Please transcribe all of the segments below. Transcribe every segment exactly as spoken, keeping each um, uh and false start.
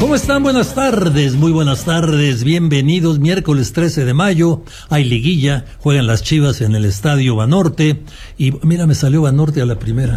¿Cómo están? Buenas tardes, muy buenas tardes, bienvenidos. Miércoles trece de mayo, hay liguilla, juegan las Chivas en el Estadio Banorte, y mira, me salió Banorte a la primera.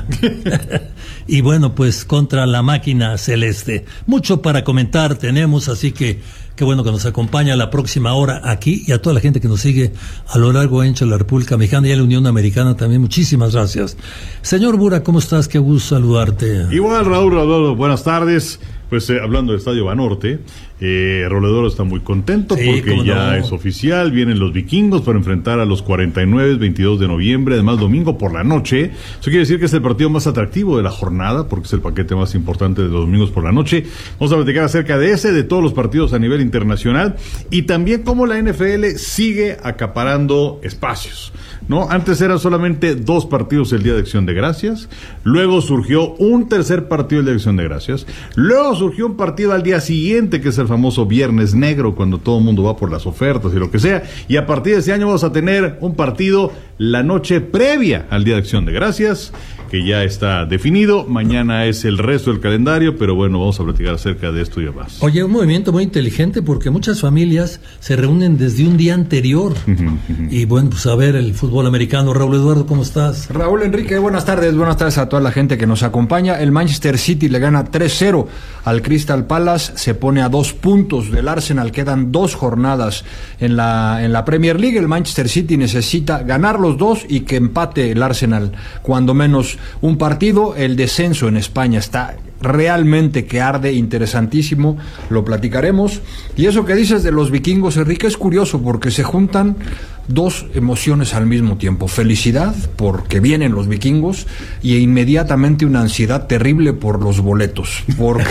Y bueno, pues contra la máquina celeste. Mucho para comentar tenemos, así que qué bueno que nos acompaña la próxima hora aquí, y a toda la gente que nos sigue a lo largo y ancho de la República Mexicana y a la Unión Americana también. Muchísimas gracias. Señor Bura, ¿cómo estás? Qué gusto saludarte. Igual, Raúl, Raúl, buenas tardes. Pues eh, hablando del Estadio Banorte, eh, Roledoro está muy contento, sí, porque ya no. es oficial, vienen los vikingos para enfrentar a los cuarenta y nueve, veintidós de noviembre, además domingo por la noche. Eso quiere decir que es el partido más atractivo de la jornada, porque es el paquete más importante de los domingos por la noche. Vamos a platicar acerca de ese, de todos los partidos a nivel internacional, y también cómo la N F L sigue acaparando espacios, ¿no? Antes eran solamente dos partidos el Día de Acción de Gracias, luego surgió un tercer partido el Día de Acción de Gracias, luego surgió un partido al día siguiente, que es el famoso Viernes Negro, cuando todo el mundo va por las ofertas y lo que sea, y a partir de ese año vamos a tener un partido la noche previa al Día de Acción de Gracias, que ya está definido. Mañana es el resto del calendario, pero bueno, vamos a platicar acerca de esto y demás. Oye, un movimiento muy inteligente, porque muchas familias se reúnen desde un día anterior. Y bueno, pues a ver el fútbol americano. Raúl Eduardo, ¿cómo estás? Raúl Enrique, buenas tardes, buenas tardes a toda la gente que nos acompaña. El Manchester City le gana tres cero al Crystal Palace, se pone a dos puntos del Arsenal, quedan dos jornadas en la, en la Premier League. El Manchester City necesita ganar los dos y que empate el Arsenal, cuando menos un partido. El descenso en España está realmente que arde, interesantísimo, lo platicaremos. Y eso que dices de los vikingos, Enrique, es curioso, porque se juntan dos emociones al mismo tiempo: felicidad porque vienen los vikingos, y inmediatamente una ansiedad terrible por los boletos, porque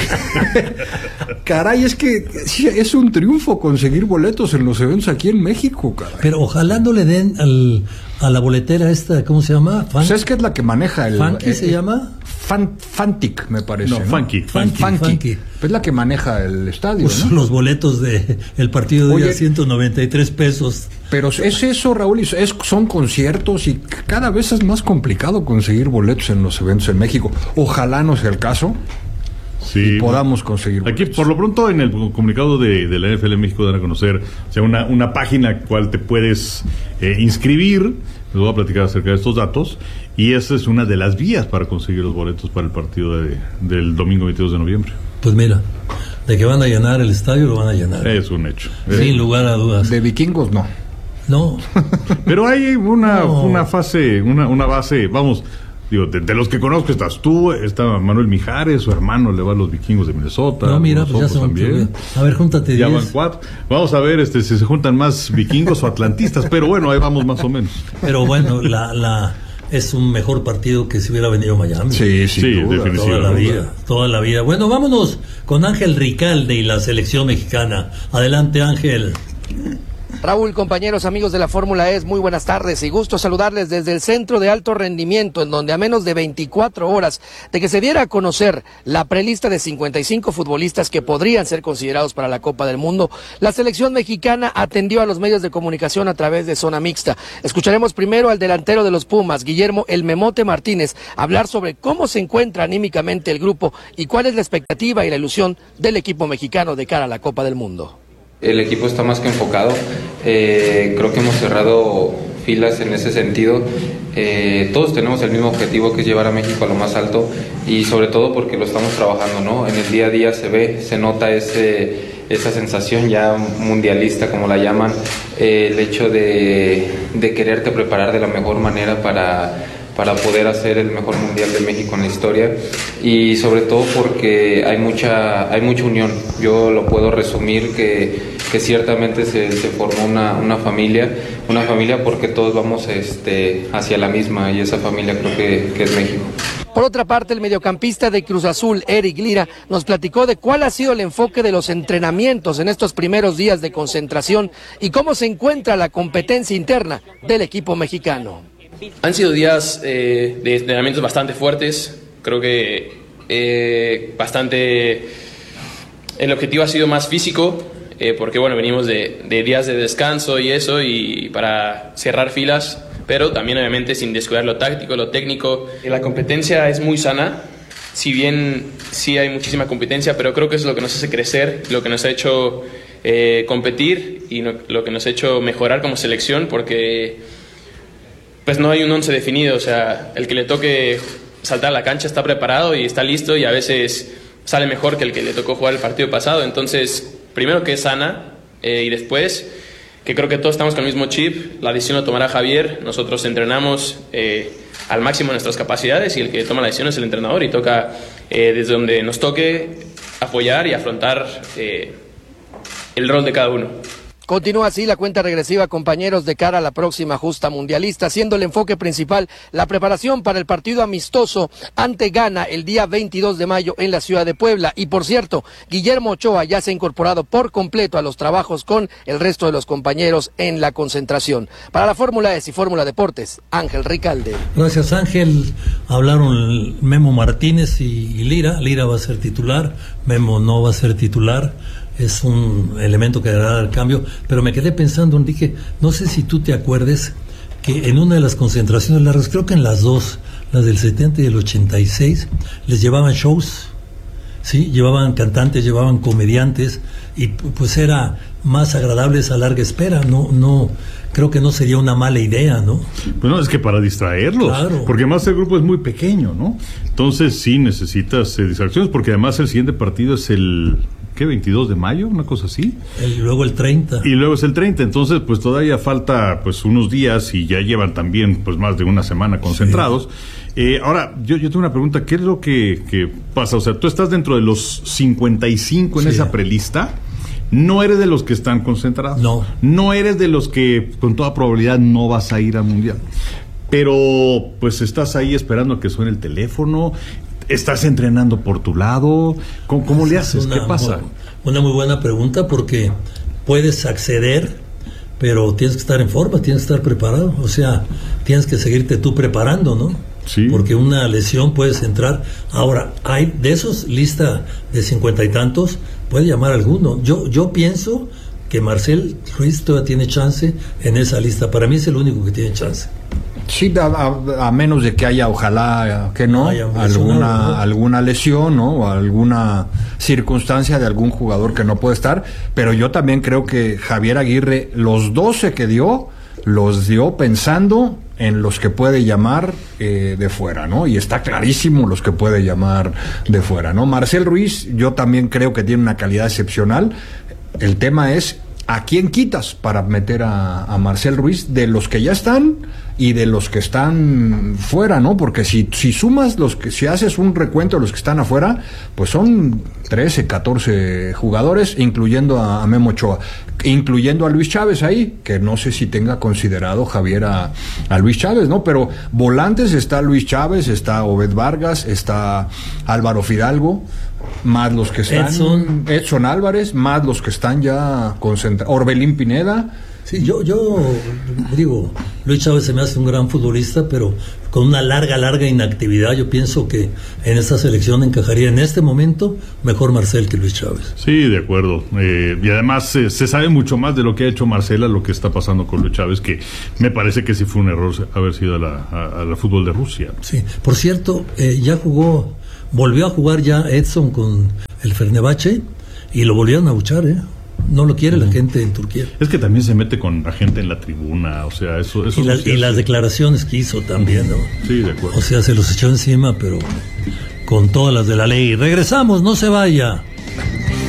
caray, es que es un triunfo conseguir boletos en los eventos aquí en México, caray. Pero ojalá no le den al, a la boletera esta, ¿cómo se llama? Fan... Pues es que es la que maneja el... ¿Funky eh, se llama? Fan, Fantic, me parece. No, ¿no? Funky. Funky. Funky. Funky. Es la que maneja el estadio, pues ¿no? Los boletos de el partido de ciento noventa y tres pesos. Pero es eso, Raúl, es, son conciertos, y cada vez es más complicado conseguir boletos en los eventos en México. Ojalá no sea el caso. Sí, y podamos conseguir boletos. Aquí, por lo pronto, en el comunicado de, de la N F L México dan a conocer, o sea, una, una página cual te puedes eh, inscribir. Les voy a platicar acerca de estos datos, y esa es una de las vías para conseguir los boletos para el partido de, del domingo veintidós de noviembre. Pues mira, de que van a llenar el estadio, lo van a llenar. Es un hecho. Sin eh, lugar a dudas. De vikingos, no. No. Pero hay una, no. una fase, una, una base, vamos... Digo, de, de los que conozco estás tú, está Manuel Mijares, su hermano le va a los vikingos de Minnesota. No, mira, pues ya son también. A ver, júntate ya diez. Van cuatro. Vamos a ver este, si se juntan más vikingos o atlantistas, pero bueno, ahí vamos más o menos. Pero bueno, la, la es un mejor partido que si hubiera venido Miami. Sí, sí, definitivamente. Toda la vida, toda la vida. Bueno, vámonos con Ángel Ricalde y la selección mexicana. Adelante, Ángel. Raúl, compañeros, amigos de la Fórmula E, muy buenas tardes y gusto saludarles desde el Centro de Alto Rendimiento, en donde a menos de veinticuatro horas de que se diera a conocer la prelista de cincuenta y cinco futbolistas que podrían ser considerados para la Copa del Mundo, la selección mexicana atendió a los medios de comunicación a través de Zona Mixta. Escucharemos primero al delantero de los Pumas, Guillermo El Memote Martínez, hablar sobre cómo se encuentra anímicamente el grupo y cuál es la expectativa y la ilusión del equipo mexicano de cara a la Copa del Mundo. El equipo está más que enfocado, eh, creo que hemos cerrado filas en ese sentido. Eh, todos tenemos el mismo objetivo, que es llevar a México a lo más alto, y sobre todo porque lo estamos trabajando, ¿no? En el día a día se ve, se nota ese, esa sensación ya mundialista, como la llaman, eh, el hecho de, de quererte preparar de la mejor manera para... para poder hacer el mejor mundial de México en la historia, y sobre todo porque hay mucha hay mucha unión. Yo lo puedo resumir que, que ciertamente se, se formó una, una familia, una familia porque todos vamos este, hacia la misma, y esa familia creo que, que es México. Por otra parte, el mediocampista de Cruz Azul, Eric Lira, nos platicó de cuál ha sido el enfoque de los entrenamientos en estos primeros días de concentración y cómo se encuentra la competencia interna del equipo mexicano. Han sido días eh, de entrenamientos bastante fuertes, creo que eh, bastante... El objetivo ha sido más físico, eh, porque bueno, venimos de, de días de descanso y eso, y para cerrar filas, pero también obviamente sin descuidar lo táctico, lo técnico. La competencia es muy sana, si bien sí hay muchísima competencia, pero creo que es lo que nos hace crecer, lo que nos ha hecho eh, competir y no, lo que nos ha hecho mejorar como selección, porque pues no hay un once definido, o sea, el que le toque saltar a la cancha está preparado y está listo, y a veces sale mejor que el que le tocó jugar el partido pasado. Entonces, primero que es sana, eh, y después que creo que todos estamos con el mismo chip. La decisión lo tomará Javier, nosotros entrenamos eh, al máximo de nuestras capacidades, y el que toma la decisión es el entrenador, y toca eh, desde donde nos toque apoyar y afrontar eh, el rol de cada uno. Continúa así la cuenta regresiva, compañeros, de cara a la próxima justa mundialista, siendo el enfoque principal la preparación para el partido amistoso ante Ghana el día veintidós de mayo en la ciudad de Puebla. Y por cierto, Guillermo Ochoa ya se ha incorporado por completo a los trabajos con el resto de los compañeros en la concentración. Para la Fórmula E y Fórmula Deportes, Ángel Ricalde. Gracias, Ángel. Hablaron Memo Martínez y, y Lira. Lira va a ser titular, Memo no va a ser titular. Es un elemento que dará el cambio, pero me quedé pensando, dije, no sé si tú te acuerdes que en una de las concentraciones largas, creo que en las dos, las del setenta y el ochenta y seis, les llevaban shows, sí, llevaban cantantes, llevaban comediantes, y pues era más agradable esa larga espera. No, no, creo que no sería una mala idea, ¿no? Pues no, es que para distraerlos, claro, porque además el grupo es muy pequeño, ¿no? Entonces sí necesitas eh, distracciones, porque además el siguiente partido es el... ¿qué? veintidós de mayo, una cosa así. Y luego el treinta. Y luego es el treinta, entonces pues todavía falta pues unos días, y ya llevan también pues más de una semana concentrados. Sí. Eh, ahora, yo, yo tengo una pregunta, ¿qué es lo que, que pasa? O sea, tú estás dentro de los cincuenta y cinco en sí. esa prelista. No eres de los que están concentrados. No. No eres de los que con toda probabilidad no vas a ir al Mundial. Pero pues estás ahí esperando que suene el teléfono. ¿Estás entrenando por tu lado? ¿Cómo, cómo le haces? Una, ¿Qué pasa? Una muy buena pregunta, porque puedes acceder, pero tienes que estar en forma, tienes que estar preparado. O sea, tienes que seguirte tú preparando, ¿no? Sí. Porque una lesión puedes entrar. Ahora, hay de esos, lista de cincuenta y tantos, puede llamar alguno. Yo, yo pienso que Marcel Ruiz todavía tiene chance en esa lista. Para mí es el único que tiene chance. Sí, a, a, a menos de que haya, ojalá que no, haya alguna, ¿no? alguna lesión, ¿no? O alguna circunstancia de algún jugador que no puede estar. Pero yo también creo que Javier Aguirre, los doce que dio, los dio pensando en los que puede llamar eh, de fuera, ¿no? Y está clarísimo los que puede llamar de fuera, ¿no? Marcel Ruiz, yo también creo que tiene una calidad excepcional. El tema es, ¿a quién quitas para meter a, a Marcel Ruiz de los que ya están y de los que están fuera, ¿no? Porque si, si sumas los que, si haces un recuento de los que están afuera, pues son trece, catorce jugadores, incluyendo a, a Memo Ochoa, incluyendo a Luis Chávez ahí, que no sé si tenga considerado Javier a, a Luis Chávez, ¿no? Pero volantes está Luis Chávez, está Obed Vargas, está Álvaro Fidalgo, más los que están Edson, Edson Álvarez, más los que están ya concentrados, Orbelín Pineda. Sí, yo, yo digo, Luis Chávez se me hace un gran futbolista, pero con una larga, larga inactividad. Yo pienso que en esta selección encajaría en este momento mejor Marcel que Luis Chávez. Sí, de acuerdo. Eh, y además eh, se sabe mucho más de lo que ha hecho Marcela, lo que está pasando con Luis Chávez, que me parece que sí fue un error haber sido a la, a, a la fútbol de Rusia. Sí, por cierto, eh, ya jugó, volvió a jugar ya Edson con el Fenerbahce y lo volvieron a abuchar, ¿eh? No lo quiere la gente en Turquía. Es que también se mete con la gente en la tribuna, o sea, eso... eso y, la, y las declaraciones que hizo también, ¿no? Sí, de acuerdo. O sea, se los echó encima, pero con todas las de la ley. Regresamos, no se vaya.